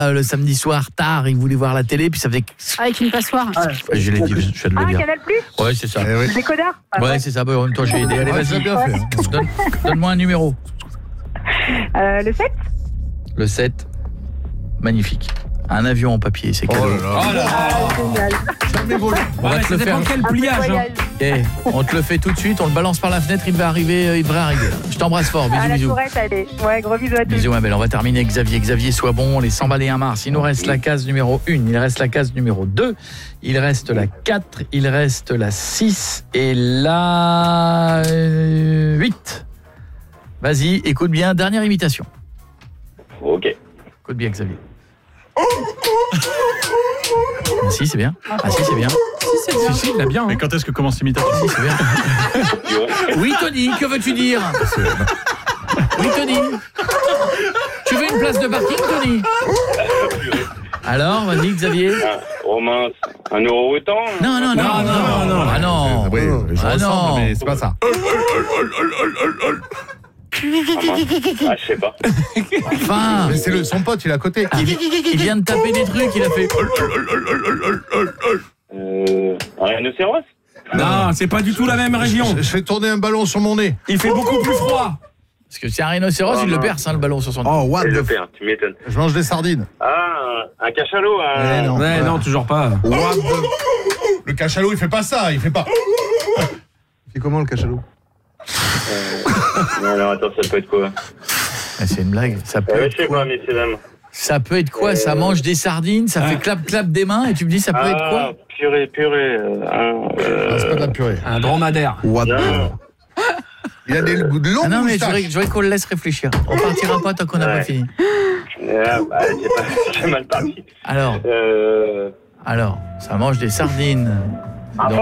le samedi soir tard, il voulait voir la télé puis ça faisait Avec une passoire. je l'ai dit, je viens de le dire. Canal+. Ouais, c'est ça. oui. Décodeur. Ouais, c'est ça. Bah, en même temps, j'ai aidé. Allez, Ouais, tu l'as vas-y. bien fait. Hein. Donne-moi un numéro. Le 7. Le 7. Magnifique. Un avion en papier, c'est cadeau. Oh là là. Génial. Jamais volé. On va Ouais, te ça le dépend faire. quel pliage. Hein. On te le fait tout de suite, on le balance par la fenêtre, il devrait arriver. Je t'embrasse fort, bisous, La bisous. tourette, allez. Ouais, gros bisous à tous. Bisous ma belle, on va terminer avec Xavier. Xavier, sois bon, les 100 balles et un Mars. Il nous reste la case numéro 1, il reste la case numéro 2, il reste la 4, il reste la 6 et la 8. Vas-y, écoute bien, dernière imitation. Ok. Écoute bien Xavier. Ah, si, c'est bien. Ah si, c'est bien. Si, il a bien. Mais quand est-ce que commence l'imitation? Si, c'est bien. Oui, Tony, que veux-tu dire? Oui, Tony. Tu veux une place de parking, Tony? Alors, vas-y, Xavier. Romain, 1 euro autant? Non. Ah non. Oui, je Ah ressemble, non. mais c'est pas ça. Ah, je sais pas. Enfin, Mais c'est son pote, il est à côté. il vient de taper des trucs, il a fait... Un rhinocéros? Non, c'est pas du tout la même région. Je fais tourner un ballon sur mon nez. Il fait beaucoup plus froid. Parce que c'est un rhinocéros, il le perce, hein, le ballon sur son nez. Oh, what Et the le f... père, tu m'étonnes. Je mange des sardines. Ah, un cachalot. Eh non. Ouais, non, toujours pas. What the... Le cachalot, il fait pas ça, il fait pas... Il fait comment, le cachalot? Non, attends, ça peut être quoi? Ah, c'est une blague. Ça peut Je être sais quoi? pas, messieurs, dames. Ça peut être quoi? Ça mange des sardines, ça fait clap-clap des mains, et tu me dis ça peut être quoi? Purée. Ah, c'est pas de la purée. Un dromadaire. What the... Non. Il a des longues Ah non, mais je moustaches. voudrais qu'on le laisse réfléchir. On partira pas tant qu'on n'a pas fini. C'est mal parti. Alors, ça mange des sardines.